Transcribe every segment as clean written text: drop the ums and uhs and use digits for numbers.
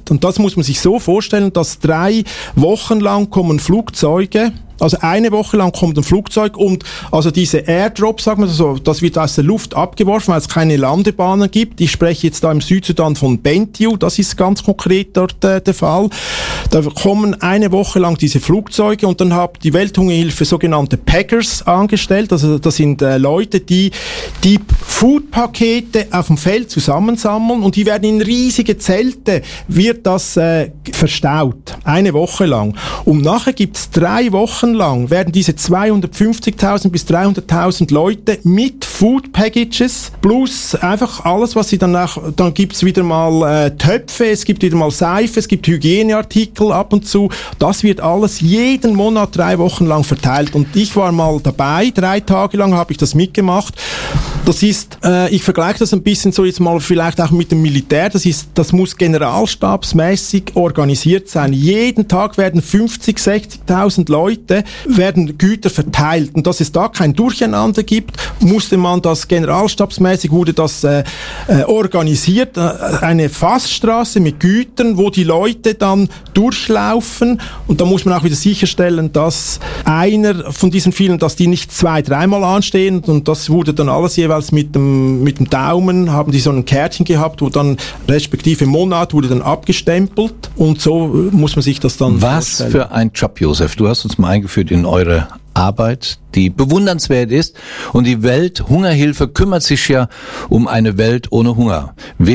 Und das muss man sich so vorstellen, dass 3 Wochen lang kommen Flugzeuge, also eine Woche lang kommt ein Flugzeug und also diese Airdrop, sagen wir so, das wird aus der Luft abgeworfen, weil es keine Landebahnen gibt. Ich spreche jetzt da im Südsudan von Bentiu, das ist ganz konkret dort der Fall. Da kommen eine Woche lang diese Flugzeuge und dann hat die Welthungerhilfe sogenannte Packers angestellt, also das sind Leute, die Foodpakete auf dem Feld zusammensammeln und die werden in riesige Zelte, wird das verstaut, eine Woche lang. Und nachher gibt's 3 Wochen lang werden diese 250.000 bis 300.000 Leute mit Food Packages plus einfach alles, was sie dann gibt's wieder mal Töpfe, es gibt wieder mal Seife, es gibt Hygieneartikel ab und zu. Das wird alles jeden Monat 3 Wochen lang verteilt und ich war mal dabei, 3 Tage lang habe ich das mitgemacht. Das ist, ich vergleiche das ein bisschen so jetzt mal vielleicht auch mit dem Militär, das muss generalstabsmäßig organisiert sein. Jeden Tag werden 50.000, 60.000 Leute werden Güter verteilt. Und dass es da kein Durcheinander gibt, musste man das generalstabsmäßig, wurde das organisiert, eine Fassstraße mit Gütern, wo die Leute dann durchlaufen und da muss man auch wieder sicherstellen, dass einer von diesen vielen, dass die nicht 2-3 Mal anstehen und das wurde dann alles jeweils mit dem Daumen, haben die so ein Kärtchen gehabt, wo dann respektive Monat wurde dann abgestempelt und so muss man sich das dann vorstellen. Für ein Job, Josef. Du hast uns mal eingeführt in eure Arbeit, die bewundernswert ist und die Welthungerhilfe kümmert sich ja um eine Welt ohne Hunger.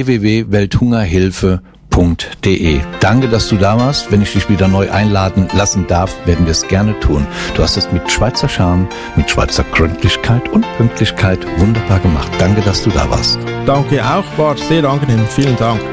www.welthungerhilfe.de. Danke, dass du da warst. Wenn ich dich wieder neu einladen lassen darf, werden wir es gerne tun. Du hast es mit Schweizer Charme, mit Schweizer Gründlichkeit und Pünktlichkeit wunderbar gemacht. Danke, dass du da warst. Danke auch, war sehr angenehm. Vielen Dank.